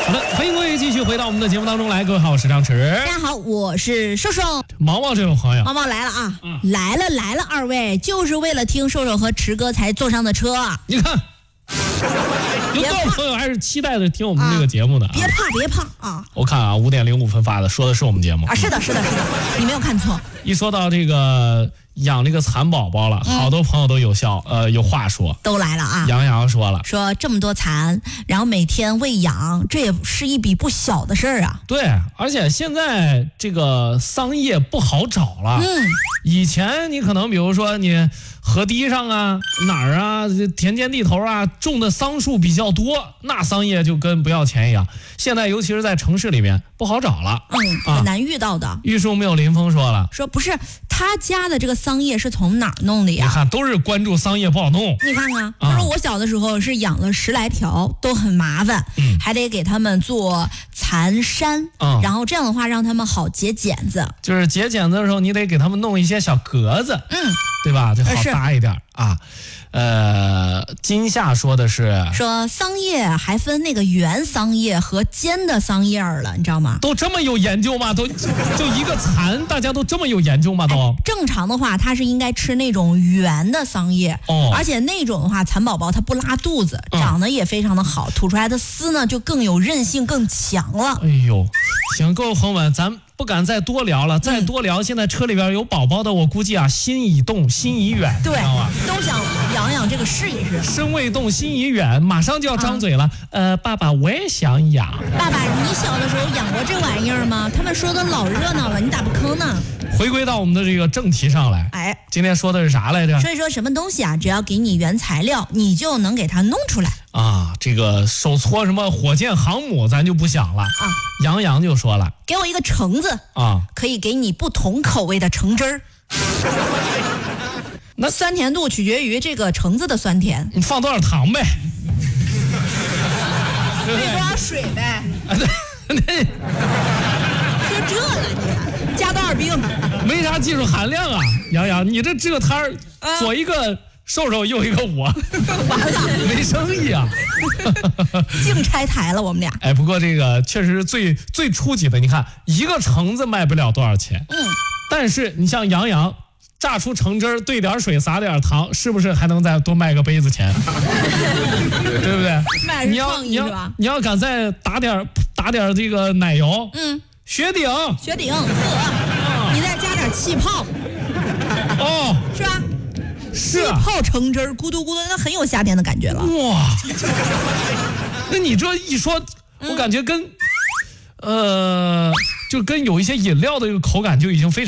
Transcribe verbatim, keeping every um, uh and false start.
好的，欢迎各位继续回到我们的节目当中来。各位好，我是张弛。 大家好，我是瘦瘦。 毛毛这位朋友， 毛毛来了啊！ 嗯、 来了来了，二位就是为了听瘦瘦和弛哥才坐上的车。 你看，有多少朋友还是期待着听我们这个节目的、啊？ 别怕别怕啊！ 我看啊，五点零五分发的，说的是我们节目啊，是的，是的，是的，你没有看错。 一说到这个养这个蚕宝宝了，嗯、好多朋友都有笑，呃，有话说， 都来了啊。 杨洋说了， 说这么多蚕，然后每天喂养，这也是一笔不小的事儿啊。 对，而且现在这个桑叶不好找了。 嗯， 以前你可能比如说你河堤上啊、哪儿啊、田间地头啊种的桑树比较多，那桑叶就跟不要钱一样。现在尤其是在城市里面不好找了， 嗯，很难遇到的。啊、 玉树没有临风说了， 说不是他家的这个桑叶是从哪儿弄的呀？ 你看都是关注桑叶不好弄。 你看看，他说我小的时候是养了十来条，都很麻烦，嗯、还得给他们做蚕山，嗯、然后这样的话让他们好结茧子。 就是结茧子的时候，你得给他们弄一些小格子，嗯，对吧？就好搭一点啊。呃，金夏说的是说桑叶还分那个圆桑叶和尖的桑叶了，你知道吗？ 都这么有研究吗？都就一个蚕，大家都这么有研究吗？都、哎、 正常的话，它是应该吃那种圆的桑叶，哦，而且那种的话，蚕宝宝它不拉肚子，长得也非常的好，嗯、吐出来的丝呢就更有韧性，更强了。 哎呦，行，各位朋友们，咱不敢再多聊了，再多聊，嗯、现在车里边有宝宝的，我估计啊，心已动，心已远， 对，都想养养这个试一试。 身未动，心已远，马上就要张嘴了。啊、呃，爸爸，我也想养。 爸爸，你小的时候养过这玩意儿吗？他们说的老热闹了，你咋不吭呢？ 回归到我们的这个正题上来，哎，今天说的是啥来着？ 所以说什么东西啊，只要给你原材料，你就能给它弄出来啊。这个手搓什么火箭航母，咱就不想了啊。杨洋就说了， 给我一个橙子啊，可以给你不同口味的橙汁儿。那酸甜度取决于这个橙子的酸甜， 你放多少糖呗， 兑多少水呗。 啊，对， 说这了你加多少冰？ 没啥技术含量啊，杨洋，你这这摊儿、啊、左一个瘦瘦，右一个我， 完了， 没生意啊， 净拆台了我们俩。 哎，不过这个确实是最最初级的，你看一个橙子卖不了多少钱，嗯，但是你像杨洋。榨出橙汁儿，兑点水，撒点糖，是不是还能再多卖个杯子钱？对不对？ 卖是创意是吧？ 你要敢再打点打点这个奶油， 嗯， 雪顶， 雪顶，呵，嗯、你再加点气泡， 哦， 是吧？ 是气泡橙汁儿，咕嘟咕嘟，那很有夏天的感觉了。 哇，那你这一说，我感觉跟，嗯、呃，就跟有一些饮料的这个口感就已经非常。